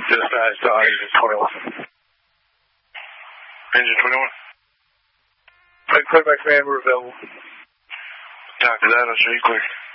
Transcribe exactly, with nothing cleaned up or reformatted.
Dispatch to Engine twenty-one. Engine twenty-one. Quick, quick, my command, we're available. Copy that, I'll show you quick.